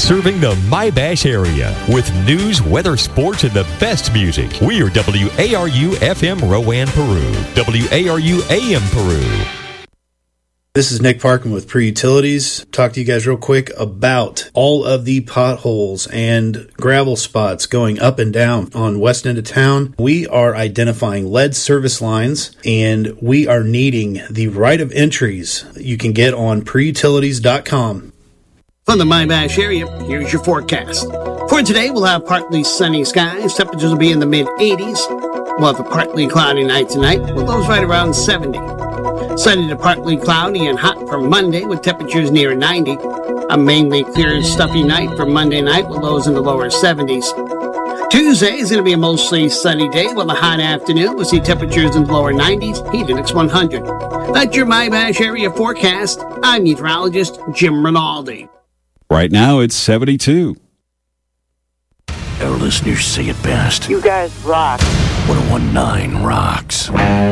Serving the Mybash area with news, weather, sports, and the best music. We are WARU FM Rowan, Peru. WARU AM Peru. This is Nick Parkin with Pre-Utilities. Talk to you guys real quick about all of the potholes and gravel spots going up and down on west end of town. We are identifying lead service lines, and we are needing the right of entries you can get on preutilities.com. From the Mybash area, here's your forecast. For today, we'll have partly sunny skies. Temperatures will be in the mid-80s. We'll have a partly cloudy night tonight, with lows right around 70. Sunny to partly cloudy and hot for Monday, with temperatures near 90. A mainly clear, stuffy night for Monday night, with lows in the lower 70s. Tuesday is going to be a mostly sunny day, with a hot afternoon. We'll see temperatures in the lower 90s, heat index 100. That's your Mybash area forecast. I'm meteorologist Jim Rinaldi. Right now, it's 72. Our listeners say it best. You guys rock. 1019 rocks.